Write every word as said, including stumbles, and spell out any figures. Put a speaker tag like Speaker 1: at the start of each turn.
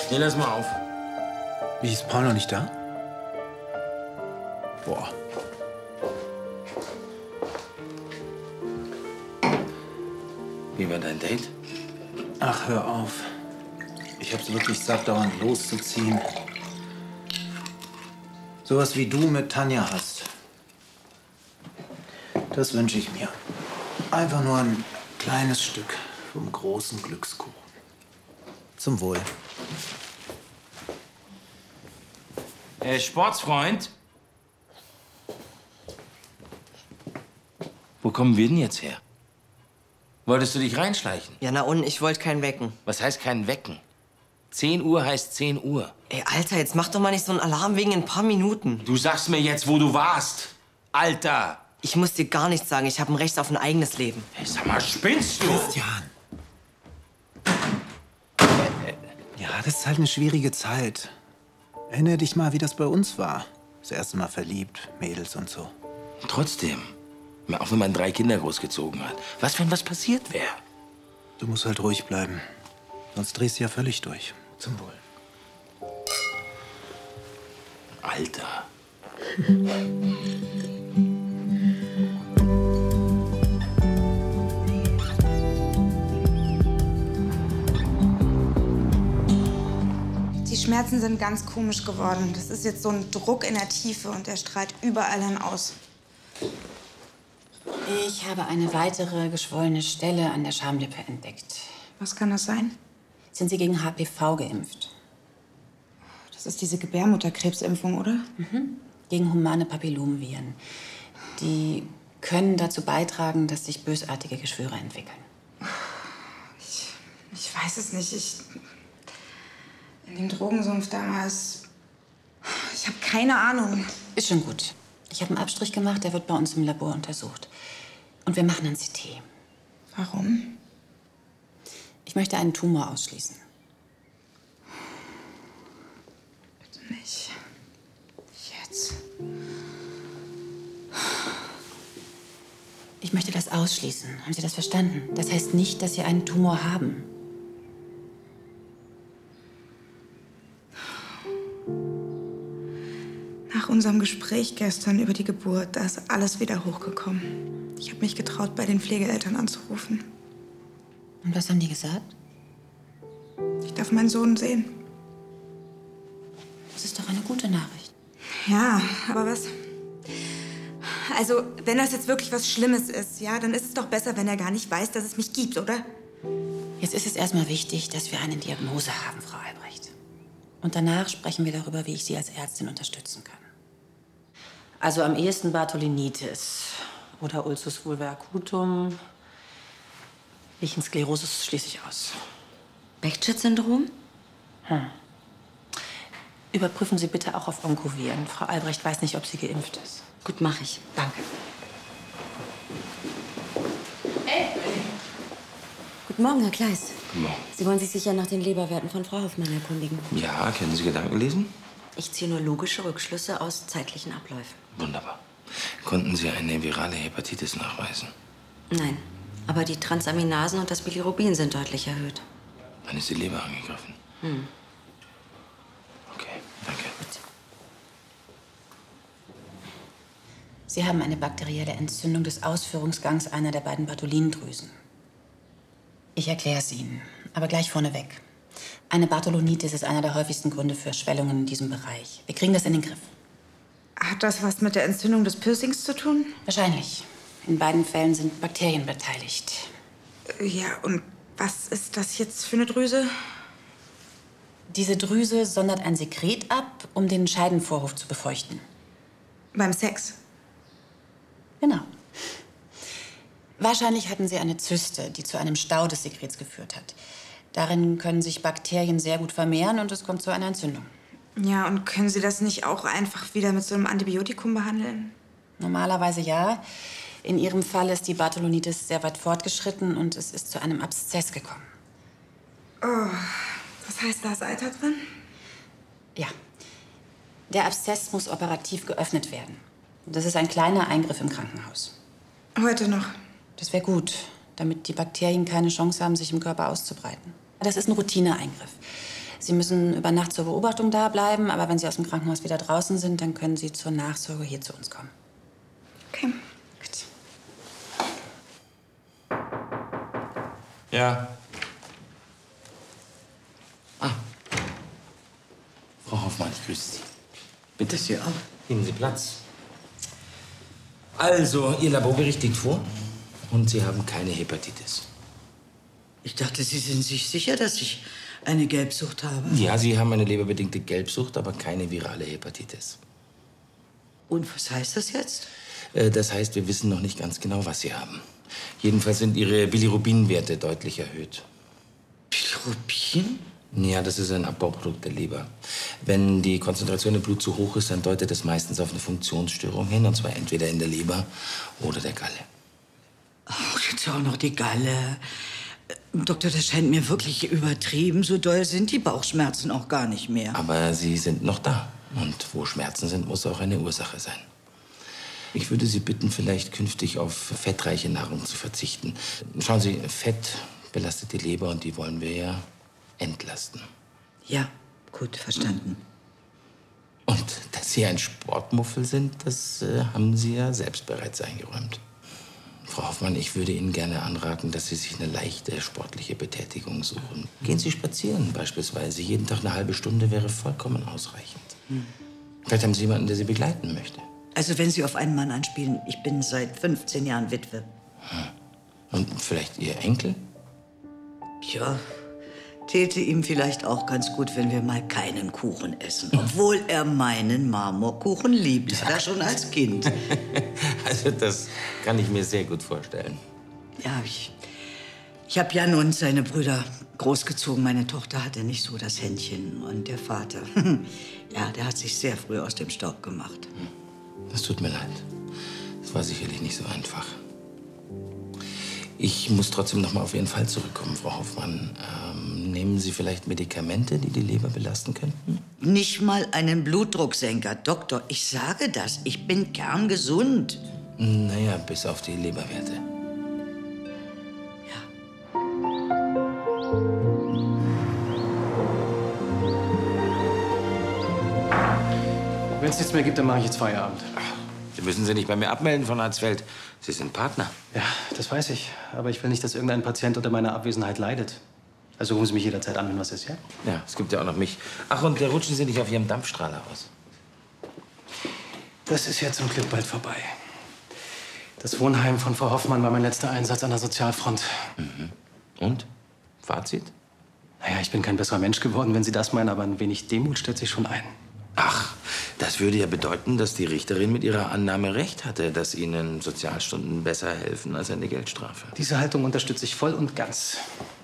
Speaker 1: Nee, lass mal auf.
Speaker 2: Wie, ist Paul noch nicht da? Boah.
Speaker 1: Wie war dein Date?
Speaker 2: Ach, hör auf. Ich hab's wirklich satt, dauernd loszuziehen. Sowas wie du mit Tanja hast. Das wünsche ich mir. Einfach nur ein kleines Stück vom großen Glückskuchen. Zum Wohl.
Speaker 1: Äh, Sportsfreund? Wo kommen wir denn jetzt her? Wolltest du dich reinschleichen?
Speaker 3: Ja, na und, ich wollte keinen wecken.
Speaker 1: Was heißt kein Wecken? zehn Uhr heißt zehn Uhr.
Speaker 3: Ey, Alter, jetzt mach doch mal nicht so einen Alarm wegen ein paar Minuten.
Speaker 1: Du sagst mir jetzt, wo du warst. Alter!
Speaker 3: Ich muss dir gar nichts sagen. Ich habe ein Recht auf ein eigenes Leben.
Speaker 1: Hey, sag mal, spinnst du?
Speaker 2: Christian! Ja, das ist halt eine schwierige Zeit. Erinnere dich mal, wie das bei uns war. Das erste Mal verliebt, Mädels und so.
Speaker 1: Trotzdem. Auch wenn man drei Kinder großgezogen hat. Was, wenn was passiert wäre?
Speaker 2: Du musst halt ruhig bleiben. Sonst drehst du ja völlig durch. Zum Wohl.
Speaker 1: Alter.
Speaker 4: Die Schmerzen sind ganz komisch geworden. Das ist jetzt so ein Druck in der Tiefe und der strahlt überall hin aus.
Speaker 5: Ich habe eine weitere geschwollene Stelle an der Schamlippe entdeckt.
Speaker 4: Was kann das sein?
Speaker 5: Sind Sie gegen H P V geimpft?
Speaker 4: Das ist diese Gebärmutterkrebsimpfung, oder?
Speaker 5: Mhm. Gegen humane Papillomenviren. Die können dazu beitragen, dass sich bösartige Geschwüre entwickeln.
Speaker 4: Ich, ich weiß es nicht. Ich, in dem Drogensumpf damals... Ich habe keine Ahnung.
Speaker 5: Ist schon gut. Ich habe einen Abstrich gemacht, der wird bei uns im Labor untersucht. Und wir machen ein C T.
Speaker 4: Warum?
Speaker 5: Ich möchte einen Tumor ausschließen.
Speaker 4: Bitte nicht. Jetzt.
Speaker 5: Ich möchte das ausschließen. Haben Sie das verstanden? Das heißt nicht, dass Sie einen Tumor haben.
Speaker 4: Nach unserem Gespräch gestern über die Geburt, da ist alles wieder hochgekommen. Ich habe mich getraut, bei den Pflegeeltern anzurufen.
Speaker 5: Und was haben die gesagt?
Speaker 4: Ich darf meinen Sohn sehen.
Speaker 5: Das ist doch eine gute Nachricht.
Speaker 4: Ja, aber was? Also, wenn das jetzt wirklich was Schlimmes ist, ja, dann ist es doch besser, wenn er gar nicht weiß, dass es mich gibt, oder?
Speaker 5: Jetzt ist es erstmal wichtig, dass wir eine Diagnose haben, Frau Albrecht. Und danach sprechen wir darüber, wie ich Sie als Ärztin unterstützen kann. Also am ehesten Bartholinitis oder Ulcus vulva acutum. Lichensklerosis schließe ich aus.
Speaker 6: Bechdschat-Syndrom?
Speaker 5: Hm. Überprüfen Sie bitte auch auf Onkoviren. Frau Albrecht weiß nicht, ob sie geimpft ist.
Speaker 6: Gut, mache ich.
Speaker 5: Danke.
Speaker 6: Hey. Guten Morgen, Herr Kleis.
Speaker 1: Guten Morgen.
Speaker 6: Sie wollen sich sicher nach den Leberwerten von Frau Hoffmann erkundigen.
Speaker 1: Ja, können Sie Gedanken lesen?
Speaker 6: Ich ziehe nur logische Rückschlüsse aus zeitlichen Abläufen.
Speaker 1: Wunderbar. Konnten Sie eine virale Hepatitis nachweisen?
Speaker 6: Nein, aber die Transaminasen und das Bilirubin sind deutlich erhöht.
Speaker 1: Dann ist die Leber angegriffen.
Speaker 6: Hm.
Speaker 1: Okay, danke.
Speaker 5: Sie haben eine bakterielle Entzündung des Ausführungsgangs einer der beiden Bartholinendrüsen. Ich erkläre es Ihnen, aber gleich vorneweg. Eine Bartholinitis ist einer der häufigsten Gründe für Schwellungen in diesem Bereich. Wir kriegen das in den Griff.
Speaker 4: Hat das was mit der Entzündung des Piercings zu tun?
Speaker 5: Wahrscheinlich. In beiden Fällen sind Bakterien beteiligt.
Speaker 4: Ja, und was ist das jetzt für eine Drüse?
Speaker 5: Diese Drüse sondert ein Sekret ab, um den Scheidenvorhof zu befeuchten.
Speaker 4: Beim Sex?
Speaker 5: Genau. Wahrscheinlich hatten Sie eine Zyste, die zu einem Stau des Sekrets geführt hat. Darin können sich Bakterien sehr gut vermehren und es kommt zu einer Entzündung.
Speaker 4: Ja, und können Sie das nicht auch einfach wieder mit so einem Antibiotikum behandeln?
Speaker 5: Normalerweise ja. In Ihrem Fall ist die Bartholinitis sehr weit fortgeschritten und es ist zu einem Abszess gekommen.
Speaker 4: Oh, was heißt da ist Eiter drin?
Speaker 5: Ja. Der Abszess muss operativ geöffnet werden. Das ist ein kleiner Eingriff im Krankenhaus.
Speaker 4: Heute noch?
Speaker 5: Das wäre gut, damit die Bakterien keine Chance haben, sich im Körper auszubreiten. Das ist ein Routineeingriff. Sie müssen über Nacht zur Beobachtung da bleiben, aber wenn Sie aus dem Krankenhaus wieder draußen sind, dann können Sie zur Nachsorge hier zu uns kommen.
Speaker 4: Okay.
Speaker 5: Gut.
Speaker 1: Ja. Ah. Frau Hoffmann, ich grüße Sie. Bitte.
Speaker 3: Sie auch.
Speaker 1: Nehmen Sie Platz. Also, Ihr Laborbericht liegt vor und Sie haben keine Hepatitis.
Speaker 7: Ich dachte, Sie sind sich sicher, dass ich eine Gelbsucht habe.
Speaker 1: Ja, Sie haben eine leberbedingte Gelbsucht, aber keine virale Hepatitis.
Speaker 7: Und was heißt das jetzt?
Speaker 1: Äh, Das heißt, wir wissen noch nicht ganz genau, was Sie haben. Jedenfalls sind Ihre Bilirubinwerte deutlich erhöht.
Speaker 7: Bilirubin?
Speaker 1: Ja, das ist ein Abbauprodukt der Leber. Wenn die Konzentration im Blut zu hoch ist, dann deutet das meistens auf eine Funktionsstörung hin, und zwar entweder in der Leber oder der Galle.
Speaker 7: Ach, jetzt auch noch die Galle. Äh, Doktor, das scheint mir wirklich übertrieben. So doll sind die Bauchschmerzen auch gar nicht mehr.
Speaker 1: Aber sie sind noch da. Und wo Schmerzen sind, muss auch eine Ursache sein. Ich würde Sie bitten, vielleicht künftig auf fettreiche Nahrung zu verzichten. Schauen Sie, Fett belastet die Leber und die wollen wir ja entlasten.
Speaker 7: Ja, gut, verstanden.
Speaker 1: Und dass Sie ein Sportmuffel sind, das äh, haben Sie ja selbst bereits eingeräumt. Frau Hoffmann, ich würde Ihnen gerne anraten, dass Sie sich eine leichte sportliche Betätigung suchen. Gehen Sie spazieren beispielsweise. Jeden Tag eine halbe Stunde wäre vollkommen ausreichend. Hm. Vielleicht haben Sie jemanden, der Sie begleiten möchte.
Speaker 7: Also wenn Sie auf einen Mann anspielen, ich bin seit fünfzehn Jahren Witwe.
Speaker 1: Hm. Und vielleicht Ihr Enkel?
Speaker 7: Ja, täte ihm vielleicht auch ganz gut, wenn wir mal keinen Kuchen essen. Obwohl er meinen Marmorkuchen liebt. Das hat er schon als Kind.
Speaker 1: Also das kann ich mir sehr gut vorstellen.
Speaker 7: Ja, ich, ich habe Jan und seine Brüder großgezogen. Meine Tochter hatte nicht so das Händchen. Und der Vater, ja, der hat sich sehr früh aus dem Staub gemacht.
Speaker 1: Das tut mir leid. Das war sicherlich nicht so einfach. Ich muss trotzdem noch mal auf Ihren Fall zurückkommen, Frau Hoffmann. Ähm, nehmen Sie vielleicht Medikamente, die die Leber belasten könnten?
Speaker 7: Nicht mal einen Blutdrucksenker. Doktor, ich sage das. Ich bin kerngesund.
Speaker 1: Naja, bis auf die Leberwerte.
Speaker 7: Ja.
Speaker 8: Wenn es nichts mehr gibt, dann mache ich jetzt Feierabend.
Speaker 1: Sie müssen Sie nicht bei mir abmelden, von Harzfeld. Sie sind Partner.
Speaker 8: Ja, das weiß ich. Aber ich will nicht, dass irgendein Patient unter meiner Abwesenheit leidet. Also rufen Sie mich jederzeit an, wenn was ist, ja?
Speaker 1: Ja, es gibt ja auch noch mich. Ach, und der rutschen Sie nicht auf Ihrem Dampfstrahler aus.
Speaker 8: Das ist ja zum Glück bald vorbei. Das Wohnheim von Frau Hoffmann war mein letzter Einsatz an der Sozialfront.
Speaker 1: Mhm. Und? Fazit?
Speaker 8: Naja, ich bin kein besserer Mensch geworden, wenn Sie das meinen, aber ein wenig Demut stellt sich schon ein.
Speaker 1: Ach, das würde ja bedeuten, dass die Richterin mit ihrer Annahme recht hatte, dass Ihnen Sozialstunden besser helfen als eine Geldstrafe.
Speaker 8: Diese Haltung unterstütze ich voll und ganz.